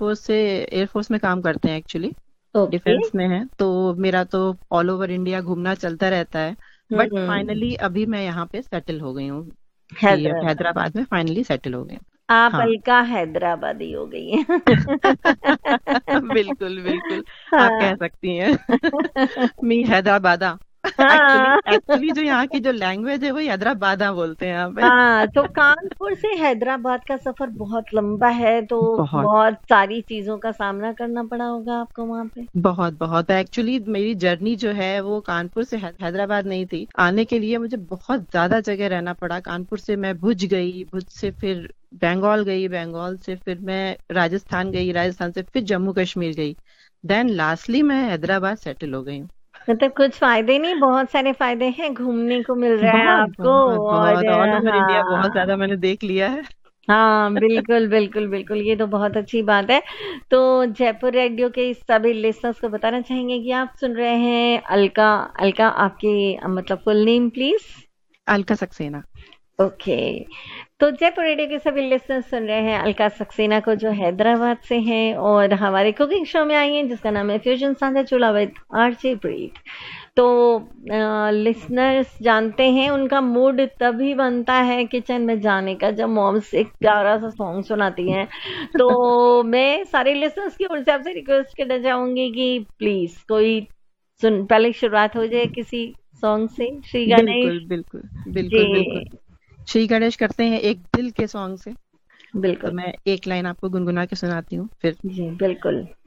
Air force में काम करते हैं एक्चुअली, ओके। डिफेंस में है। तो मेरा तो ऑल ओवर इंडिया घूमना चलता रहता है। But hmm. फाइनली अभी मैं यहाँ पे सेटल हो गई हूँ, कि अब हैदराबाद। हैदराबाद में फाइनली सेटल हो गई हूँ। आप हाँ। अलका हैदराबादी हो गई हैं। बिल्कुल बिल्कुल, आप कह हाँ। सकती हैं। मी हैदराबादा। एक्चुअली हाँ। एक्चुअली जो यहाँ की जो लैंग्वेज है वो हैदराबादा बोलते हैं यहाँ पे। हाँ, तो कानपुर से हैदराबाद का सफर बहुत लंबा है, तो बहुत बहुत सारी चीजों का सामना करना पड़ा होगा आपको वहां पे। बहुत बहुत एक्चुअली मेरी जर्नी जो है वो कानपुर से हैदराबाद नहीं थी। आने के लिए मुझे बहुत ज्यादा जगह रहना पड़ा। कानपुर से मैं भुज गई, भुज से फिर बंगाल गई, बंगाल से फिर मैं राजस्थान गई, राजस्थान से फिर जम्मू कश्मीर गई। देन लास्टली मैं हैदराबाद सेटल हो गई हूँ। मतलब कुछ फायदे नहीं, बहुत सारे फायदे हैं, घूमने को मिल रहा है बहुत आपको। बहुत और बहुत ऑल ओवर इंडिया बहुत हाँ। ज्यादा मैंने देख लिया है। हाँ, बिल्कुल बिल्कुल बिल्कुल, ये तो बहुत अच्छी बात है। तो जयपुर रेडियो के इस सभी लिसनर्स को बताना चाहेंगे कि आप सुन रहे हैं अलका। अलका, आपकी मतलब full name please. Alka Saxena. Okay. तो जयपुर रेडियो के सभी लिसनर्स सुन रहे हैं अलका सक्सेना को, जो हैदराबाद से हैं और हमारे कुकिंग शो में आई हैं, जिसका नाम है फ्यूजन साझा चूल्हा विद आरजे ब्रीड। तो लिसनर्स जानते हैं उनका मूड तभी बनता है किचन में जाने का जब मॉम्स एक प्यारा सा सॉन्ग सुनाती हैं। तो मैं सारे लिसनर्स की ओर से आपसे रिक्वेस्ट करना चाहूंगी कि प्लीज कोई सुन, पहले शुरुआत हो जाए किसी सॉन्ग से, श्री बिल्कुल गणेश बिल्कुल बिल्कुल बिल्कुल। जी। श्री गणेश करते हैं एक दिल के सॉन्ग से। तो बिल्कुल। मैं एक लाइन आपको गुनगुना के सुनाती हूँ फिर। जी बिल्कुल।